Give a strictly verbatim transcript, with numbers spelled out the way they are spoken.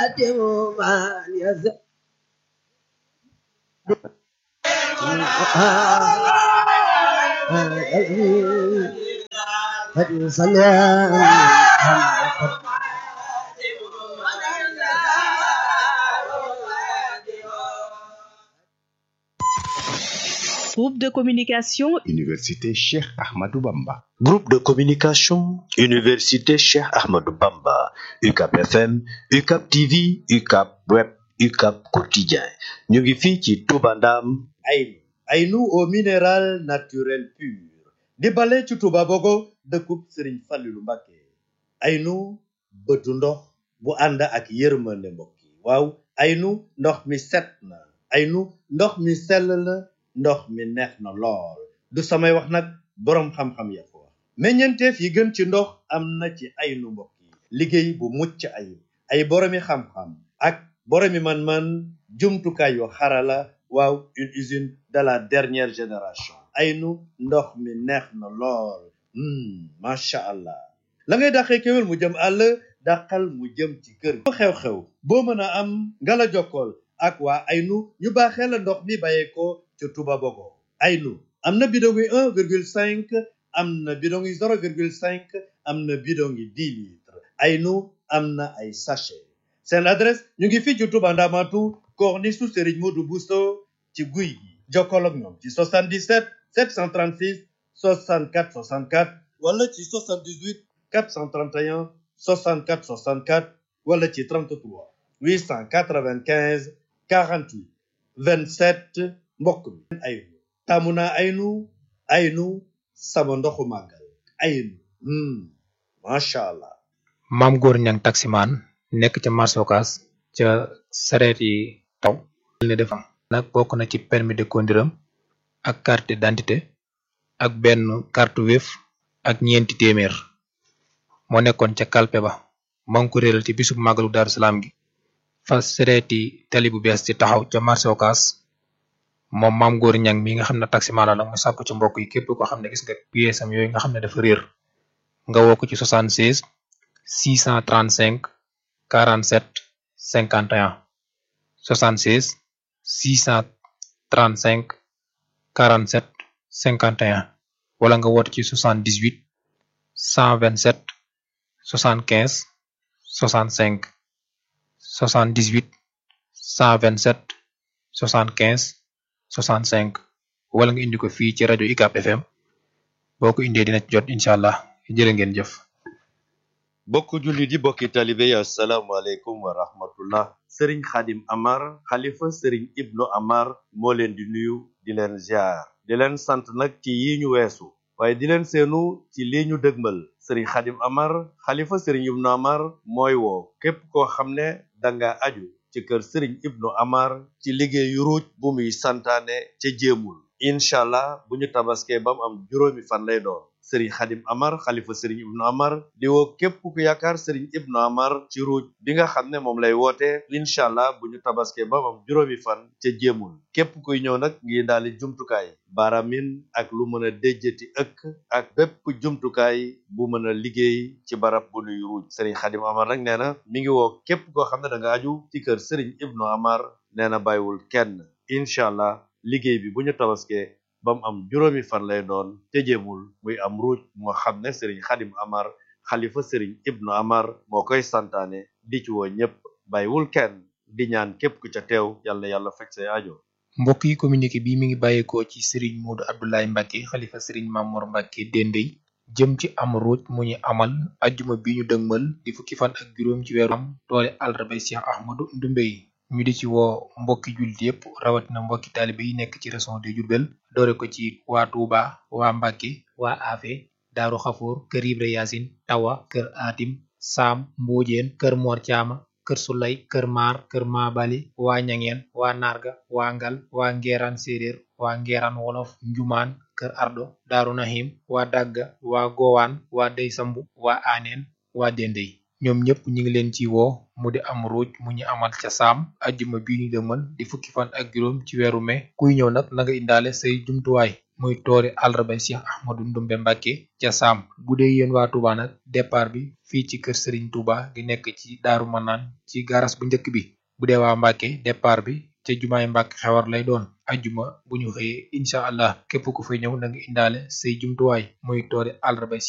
من يزال صلى Groupe de communication Université Cheikh Ahmadou Bamba. Groupe de communication Université Cheikh Ahmadou Bamba. U C A P F M, U C A P T V, U C A P Web, U C A P Quotidien. ñu ngi fii ci Touba Ndam. Aynu Aynu au minéral naturel pur di bale ci Touba Bogo dëkkub Serigne Fallilou Mbacké. Aynu bëtu ndox bu ànd ak yërmande mbokk yi waaw Aynu ndox mi set na Aynu ndox mi sell na ndox mi neex na lool du samay wax nag boroom xam-xam ya ko wax meññeenteef yi gën ci ndox am na ci Aynu mbokk yi liggéey bu mucc ayib ay boroomi xam-xam ak boroomi man-man jumtukaay yu xarala waaw une usine de la dernière génération Aynu ndox mi neex na lool macha allah la ngay dàqee kéwél mu jëm àll dàqal mu jëm ci kër gi xew-xew boo mën a am ngala jokkool ak waa Aynu ñu baaxee la ndox mi bàyyeekoo ci Touba Bogo Aynu am na bidon yi un virgule cinq am na bidon yi zéro virgule cinq am na bidon yi dix litres Aynu am na ay sachet seen adresse ñu ngi fii ci Touba Ndamatu corniche su Serigne Modou Bousso ci guy gi jokkool ak ñoom ci soixante-dix-sept sept cent trente-six soixante-quatre soixante-quatre wala ci soixante-dix-huit quatre cent trente et un soixante-quatre soixante-quatre wala ci trente-trois huit cent quatre-vingt-quinze quarante-huit vingt-sept mbokk mi Aynu taamu naa Aynu Aynu sama ndoxu màggal Aynu macha allah. Maam Góor Ñang taximaan nekk ca marché Ocass ca sareet yi taw ne def nag bokk na ci permis de conduire am ak carte d'identité ak benn carte Wave ak ñeenti téeméer moo nekkoon ca kalpe ba moo ngi ko réeral ci bisub màggalu Daaru Salaam gi fa sareeti tali bu bees ci taxaw ca marché Ocass moom Maam Góor Ñang mi nga xam ne taximaan la nag mu sàkku ci mbokk yi képp koo xam ne gis nga pièce am yooyu nga xam ne dafa réer nga woo ko ci soixante-seize six cent trente-cinq quarante-sept cinquante et un soixante-seize six cent trente-cinq quarante-sept cinquante et un wala nga woote ci soixante-dix-huit cent vingt-sept soixante-quinze soixante-cinq soixante-dix-huit cent vingt-sept soixante-quinze soixante-cinq wala nga indi ko fii ci rajo U C A P F M boo ko indee dina ci jot incha allah jërë ngeen jëf. bokk julli di bokki talibe yi asalaamaaleykum wa rahmatullah Serigne Khadim Amar xalifa Serigne Ibnu Amar moo leen di nuyu di leen ziar di leen sant nag ci yi ñu weesu waaye di leen seenu ci lii ñu dëgmal Serigne Khadim Amar xalifa Serigne Ibnu Amar mooy woo képp koo xam ne danga aju ci kër Serigne Ibnu Amar ci liggéeyu ruuj bu muy santaane ca jéemul incha allah bu ñu tabaskee ba mu am juróomi fan lay doon Serigne Khadim Amar xalifa Serigne Ibnu Amar di woo képp ku yaakaar Serigne Ibnu Amar ci ruuj bi nga xam ne moom lay woote incha allah bu ñu tabaskee ba mu am juróomi fan ca jéemul képp kuy ñëw nag ngi daali jumtukaay baaramin ak lu mën a déjjati ëkk ak bépp jumtukaay bu mën a liggéey ci barab bu nuy ruuj Serigne Khadim Amar nag nee na mi ngi woo képp koo xam ne da nga aju ci kër Serigne Ibnu Amar nee na bàyyiwul kenn incha allah liggéey bi bu ñu tabaskee ba mu am juróomi fan lay doon te jéemul muy am ruuj moo xam ne Serigne Khadim Amar xalifa Serigne Ibnu Amar moo koy santaane di ci woo ñëpp bàyyiwul kenn di ñaan képp ku ca teew yàlla yàlla fekk say aajo. mbokk yi communiqué bi mi ngi bàyyeekoo ci Serigne Modou Abdoulaye Mbacké xalifa Serigne Mamour Mbacké Dendey jëm ci am ruuj mu ñu amal ajjuma bi ñu dëgmal di fukki fan ak juróom ci weeru am toole àllarba Cheikh Ahmadou Ndoumbé yi ñu di ci woo mbokki jullit yépp rawatina mbokki taalibe yi nekk ci région de Diourbel doore ko ci waa Touba waa Mbacké waa Afé Daaru Xafoor kër Ibra Yaasin Tawa kër Atim Saam Mboojeen kër Mor Caama kër Sulay kër Maar kër Maabali waa Ñangeen waa Narga waa Ngal waa Ngeeraan Séeréer waa Ngeeraan Wolof Njumaan kër Ardo Daaru Nahim waa Dagga waa Gowaan waa Dey Sambu waa Aaneen waa Dendey ñoom ñëpp ñu ngi leen ci woo mu di am ruuj mu ñu amal ca saam ajjuma bi ñu dëmal di fukki fan ak juróom ci weeru mai kuy ñëw nag na nga indaale say jumtuwaay muy toori àllarbay Cheikh Ahmadou Ndumbe Mbàkke ca Saam. bu dee yéen waa Touba nag départ bi fii ci kër Serigne Touba gi nekk ci Daaru Manaan ci garas bu njëkk bi. bu dee waa Mbàkke départ bi ca jumaay Mbàkke Xewar lay doon ajjuma bu ñu xëyee incha allah képp ku fay ñëw na nga indaale say jumtuwaay muy toori àllarbay